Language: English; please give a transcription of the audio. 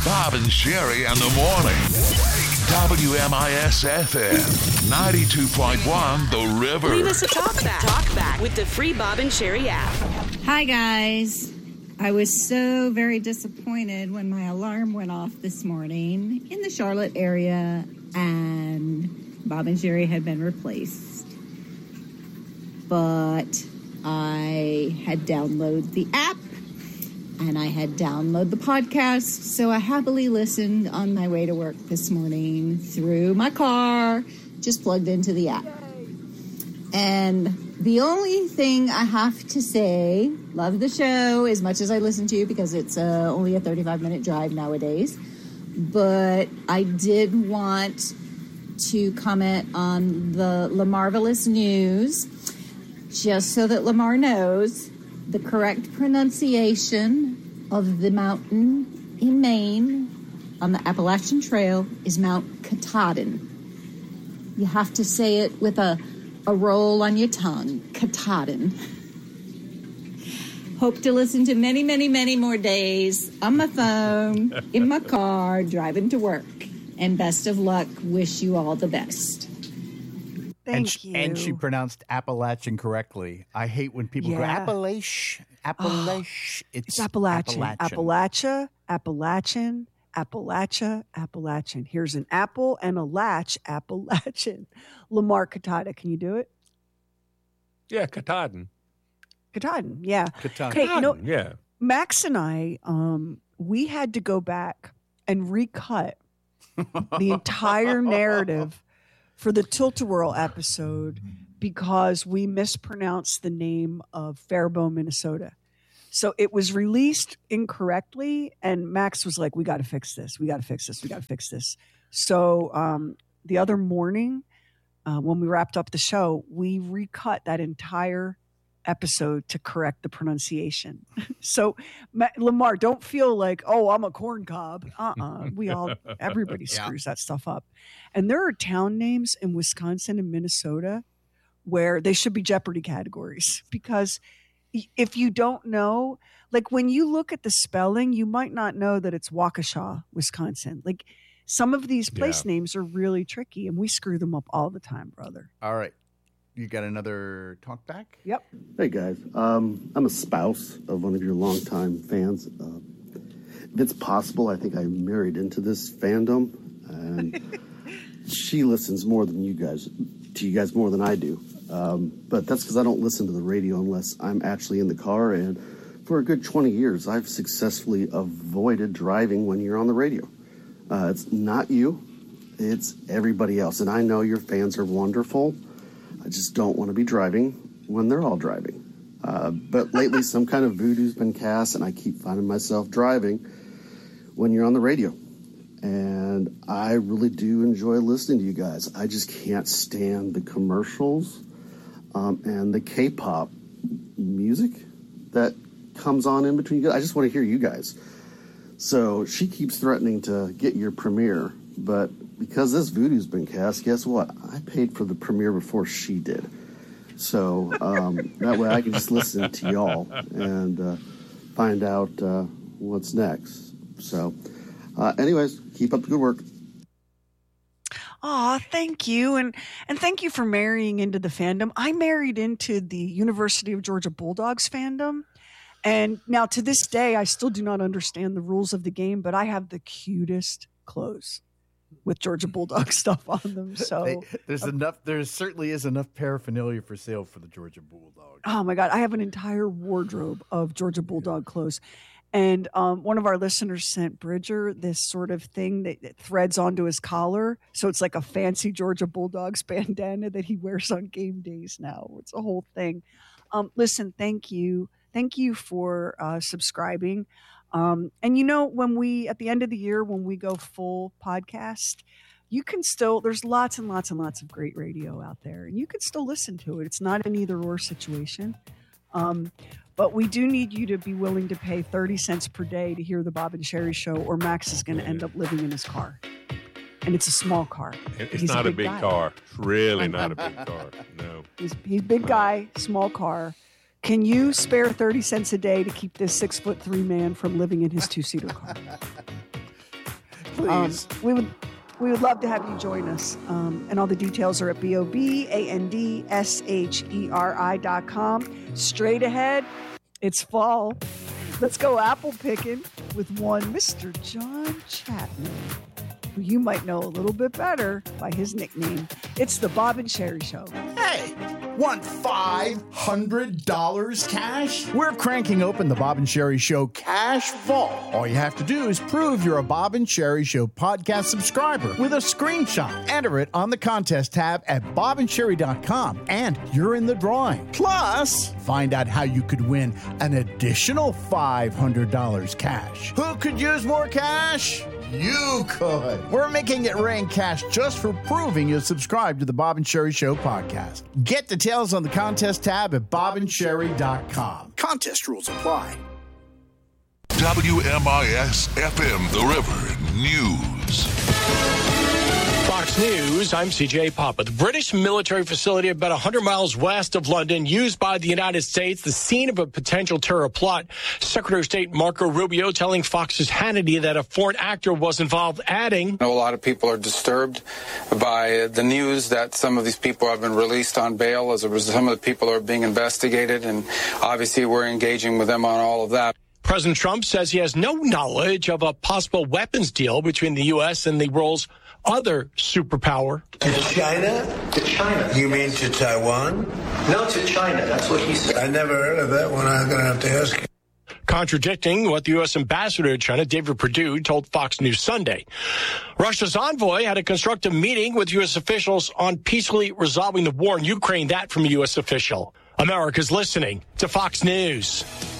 Bob and Sherry in the morning. WMIS FM 92.1 The River. Leave us a talk back with the free Bob and Sherry app. Hi, guys. I was so very disappointed when my alarm went off this morning in the Charlotte area and Bob and Sherry had been replaced. But I had downloaded the app and I had downloaded the podcast, so I happily listened on my way to work this morning through my car, just plugged into the app. And the only thing I have to say, love the show as much as I listen to you because it's only a 35-minute drive nowadays. But I did want to comment on the LaMarvelous news, just so that Lamar knows the correct pronunciation of the mountain in Maine on the Appalachian Trail is Mount Katahdin. You have to say it with a roll on your tongue, Katahdin. Hope to listen to many, many, many more days on my phone, in my car, driving to work. And best of luck. Wish you all the best. Thank you. And she pronounced Appalachian correctly. I hate when people go Appalachia. It's Appalachian. Appalachian. Here's an apple and a latch, Appalachian. Lamar Katahdin, can you do it? Yeah, Katahdin. Katahdin, yeah. Katahdin. Hey, yeah. Max and I, we had to go back and recut the entire narrative for the Tilt-A-Whirl episode because we mispronounced the name of Faribault, Minnesota. So it was released incorrectly, and Max was like, we got to fix this. So the other morning, when we wrapped up the show, we recut that entire episode to correct the pronunciation. So Lamar, don't feel like, oh, I'm a corn cob. Everybody screws that stuff up. And there are town names in Wisconsin and Minnesota where they should be Jeopardy categories, because if you don't know, like when you look at the spelling, you might not know that it's Waukesha, Wisconsin. Like some of these place names are really tricky, and we screw them up all the time, brother. All right. You got another talk back? Yep. Hey, guys. I'm a spouse of one of your longtime fans. If it's possible, I think I married into this fandom, and she listens more than you guys, to you guys more than I do. But that's because I don't listen to the radio unless I'm actually in the car, and for a good 20 years, I've successfully avoided driving when you're on the radio. It's not you, it's everybody else, and I know your fans are wonderful. I just don't want to be driving when they're all driving. But lately, some kind of voodoo's been cast, and I keep finding myself driving when you're on the radio. And I really do enjoy listening to you guys. I just can't stand the commercials and the K-pop music that comes on in between you guys. I just want to hear you guys. So she keeps threatening to get your premiere, but because this voodoo's been cast, guess what? I paid for the premiere before she did. So that way I can just listen to y'all and find out what's next. So anyways, keep up the good work. Aw, thank you. And thank you for marrying into the fandom. I married into the University of Georgia Bulldogs fandom. And now to this day, I still do not understand the rules of the game, but I have the cutest clothes with Georgia Bulldog stuff on them. So there certainly is enough paraphernalia for sale for the Georgia Bulldog. Oh my God. I have an entire wardrobe of Georgia Bulldog clothes. And one of our listeners sent Bridger this sort of thing that threads onto his collar. So it's like a fancy Georgia Bulldogs bandana that he wears on game days now. It's a whole thing. Listen, thank you. Thank you for subscribing. And when we, at the end of the year, when we go full podcast, you can still, there's lots and lots and lots of great radio out there, and you can still listen to it. It's not an either or situation. But we do need you to be willing to pay 30 cents per day to hear the Bob and Sherry show, or Max is going to end up living in his car. And it's a small car. It's not a big car. It's really not a big car. No. He's a big guy, small car. Can you spare 30 cents a day to keep this 6'3" man from living in his 2-seater car? please. We would love to have you join us. And all the details are at BOBANDSHERI.com. Straight ahead, it's fall. Let's go apple picking with one Mr. John Chapman, who you might know a little bit better by his nickname. It's the Bob and Sherry Show. Hey, want $500 cash? We're cranking open the Bob and Sherry Show Cash Vault. All you have to do is prove you're a Bob and Sherry Show podcast subscriber with a screenshot. Enter it on the contest tab at bobandsherry.com, and you're in the drawing. Plus, find out how you could win an additional $500 cash. Who could use more cash? You could. We're making it rain cash just for proving you subscribe to the Bob and Sherry Show podcast. Get details on the contest tab at bobandsherry.com. Contest rules apply. WMIS FM The River News. Fox News, I'm CJ Papa. The British military facility about 100 miles west of London, used by the United States, the scene of a potential terror plot. Secretary of State Marco Rubio telling Fox's Hannity that a foreign actor was involved, adding, I know a lot of people are disturbed by the news that some of these people have been released on bail. As a result, some of the people are being investigated, and obviously we're engaging with them on all of that. President Trump says he has no knowledge of a possible weapons deal between the U.S. and the world's other superpower. To China? To China. You mean to Taiwan? No, to China. That's what he said. I never heard of that one. I'm going to have to ask him. Contradicting what the U.S. ambassador to China, David Perdue, told Fox News Sunday. Russia's envoy had a constructive meeting with U.S. officials on peacefully resolving the war in Ukraine. That from a U.S. official. America's listening to Fox News.